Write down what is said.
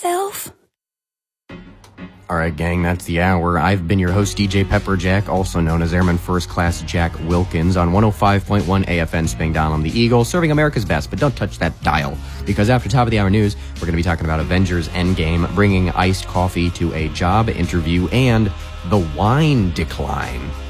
yourself? All right, gang, that's the hour. I've been your host, DJ Pepperjack, also known as Airman First Class Jack Wilkins, on 105.1 AFN Sping Down on the Eagle, serving America's best, but don't touch that dial, because after top of the hour news, we're going to be talking about Avengers Endgame, bringing iced coffee to a job interview, and the wine decline.